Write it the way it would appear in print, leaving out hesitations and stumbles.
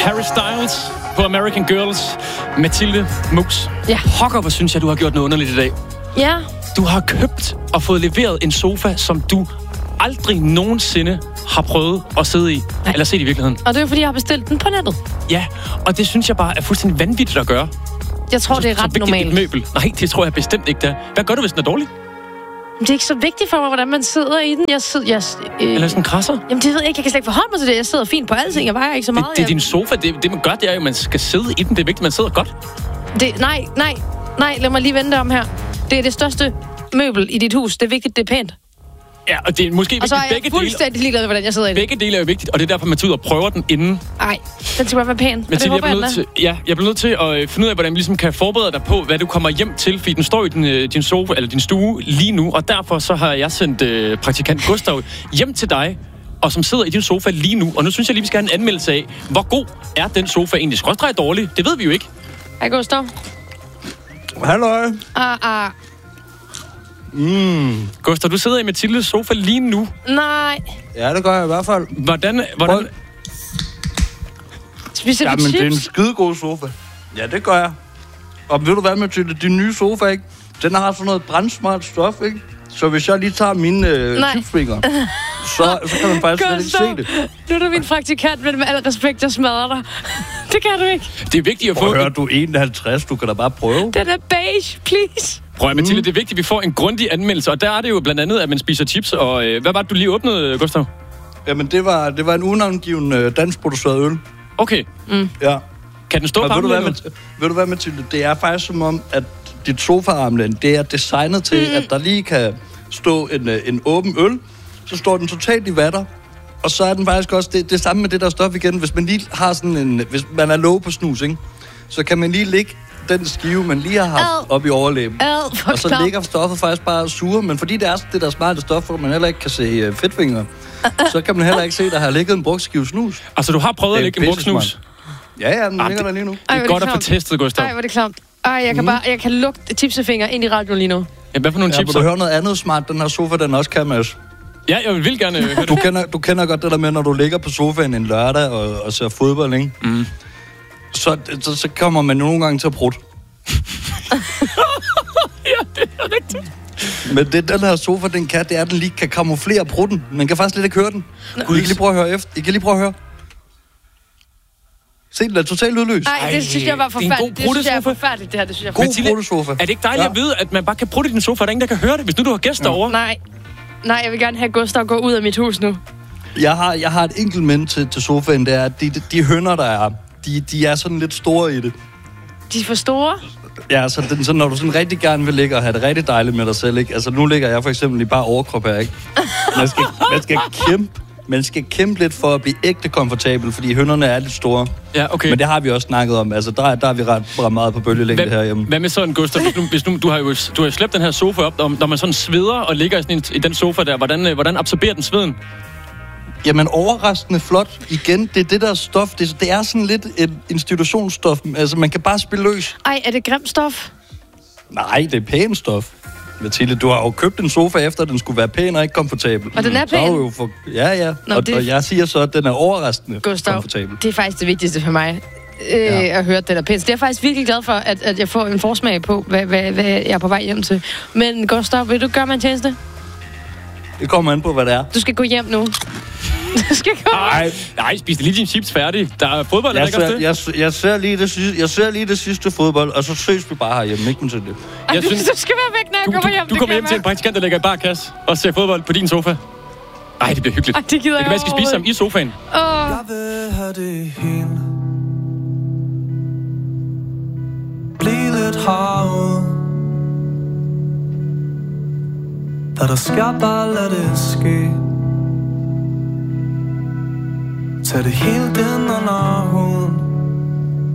Harry Styles på American Girls. Mathilde Mus. Ja. Pokker, hvor synes jeg, du har gjort noget underligt i dag. Ja. Du har købt og fået leveret en sofa, som du aldrig nogensinde har prøvet at sidde i. Nej. Eller set i virkeligheden. Og det er jo, fordi jeg har bestilt den på nettet. Ja, og det synes jeg bare er fuldstændig vanvittigt at gøre. Jeg tror, det er ret normalt. Et møbel. Nej, det tror jeg bestemt ikke, der. Hvad gør du, hvis den er dårlig? Det er ikke så vigtigt for mig, hvordan man sidder i den. Eller sådan en krasser? Jamen, det ved jeg ikke. Jeg kan slet ikke forholde mig til det. Jeg sidder fint på alting. Jeg vejer ikke så meget. Det er din sofa. Det man gør, det er jo, at man skal sidde i den. Det er vigtigt, at man sidder godt. Nej. Lad mig lige vente om her. Det er det største møbel i dit hus. Det er vigtigt, det er pænt. Ja, og det er måske vigtigt begge dele. Og så er jeg fuldstændig ligeglad med, hvordan jeg sidder i det. Begge dele er jo vigtigt, og det er derfor, man tager ud og prøver den inden. Nej, den skal bare være pæn. Men jeg bliver nødt til at finde ud af, hvordan vi ligesom kan forberede dig på, hvad du kommer hjem til, fordi den står i din sofa eller din stue lige nu, og derfor så har jeg sendt praktikant Gustav hjem til dig, og som sidder i din sofa lige nu. Og nu synes jeg lige, vi skal have en anmeldelse af, hvor god er den sofa egentlig? Skråstreg dårlig? Det ved vi jo ikke. Hej, Gustav. Halløj. Gustav, du sidder i Mathildes sofa lige nu. Nej. Ja, det gør jeg i hvert fald. Hvordan? Spiser du chips? chips? Det er en skidegod sofa. Ja, det gør jeg. Og ved du hvad, Mathilde? Din nye sofa, ikke? Den har sådan noget brandsmart stof, ikke? Så hvis jeg lige tager mine chipsfinger, så kan man faktisk slet ikke se det. Nu er du min praktikant, men med al respekt, jeg smadrer dig. Det kan du ikke. Det er vigtigt at få... Hører du 51, du kan da bare prøve. Den er beige, please. Prøv at Mathilde, det er vigtigt, at vi får en grundig anmeldelse, og der er det jo blandt andet, at man spiser chips, og hvad var det, du lige åbnede, Gustav? Jamen, det var en unavngiven danskproduceret øl. Okay. Ja. Kan den stå på armlænet? Ved du hvad, Mathilde? Det er faktisk som om, at dit sofa-armlæn, det er designet til, at der lige kan stå en åben øl, så står den totalt i vatter, og så er den faktisk også det samme med det der stof igen. Hvis man lige har sådan hvis man er low på snus, ikke? Så kan man lige lægge den skive, man lige har haft op i overlæben. Og så ligger stoffet faktisk bare sure, men fordi det er det der smarte stof, hvor man heller ikke kan se fedtfingre, så kan man heller ikke se, der har ligget en brugt skive snus. Altså, du har prøvet at lægge en brugt snus? Ja, den ligger der lige nu. Det er godt at få testet, Gustav. Ej, hvor er det klamt. Jeg kan lugte chipsefinger ind i radioen lige nu. Ja, hvad for nogle chips? Vil du høre noget andet smart, den her sofa, den også kan, Mads? Ja, jeg vil gerne høre det. Du kender godt det der med, når du ligger på sofaen en lørdag og ser fodbold, ikke? Så kommer man nogle gange til at prutte. Ja, det er rigtigt. Men det den her sofa, den kan, det er, at den lige kan kamuflere prutten. Man kan faktisk lidt ikke høre den. I kan lige prøve at høre efter. I kan lige prøve at høre. Se, den er totalt udløs. Nej, det synes jeg var forfærdeligt. Det synes jeg er forfærdeligt, det her. Det synes jeg er god pruttesofa. Er det ikke dejligt at vide, at man bare kan prutte i din sofa, og der er ingen, der kan høre det, hvis nu du har gæster over? Nej, jeg vil gerne have Gustav gå ud af mit hus nu. Jeg har et enkelt mænd til sofaen, det er, at de hønder, der er, de er sådan lidt store i det. De er for store? Ja, så når du sådan rigtig gerne vil ligge og have det rigtig dejligt med dig selv, ikke? Altså, nu ligger jeg for eksempel i bare overkrop her, ikke? Man skal kæmpe lidt for at blive ægte komfortabel, fordi hønderne er lidt store. Ja, okay. Men det har vi også snakket om. Altså, der er vi ret meget på bølgelængde herhjemme. Hvad med sådan, Gustav? Hvis nu, du har jo slæbt den her sofa op, når man sådan sveder og ligger i den sofa der, hvordan absorberer den sveden? Jamen, overraskende flot. Igen, det er det der stof. Det er sådan lidt et institutionsstof. Altså, man kan bare spille løs. Ej, er det grimt stof? Nej, det er pænt stof. Mathilde, du har jo købt en sofa efter, at den skulle være pæn og ikke komfortabel. Og den er pæn? Ja. Nå, og jeg siger så, at den er overraskende Gustav, komfortabel. Det er faktisk det vigtigste for mig. At høre, at den er pæn. Så det er jeg faktisk virkelig glad for, at jeg får en forsmag på, hvad jeg er på vej hjem til. Men Gustav, vil du gøre mig en tjeneste? Det kommer an på, hvad det er. Du skal gå hjem nu. Du skal gå Nej, spis lige din chips færdig. Der er fodbold, der ikke også det? Jeg ser lige det sidste fodbold, og så ses vi bare herhjemme, ikke til det. Du skal være væk, når jeg kommer hjem. Du kommer hjem til en praktikant, der ligger i barkasse og ser fodbold på din sofa. Ej, det bliver hyggeligt. Ej, det gider det kan være, jeg skal spise sammen i sofaen. Jeg vil have det hele. Bliv lidt herude. Hvad der skal, bare lad det ske. Tag det helt ind under huden.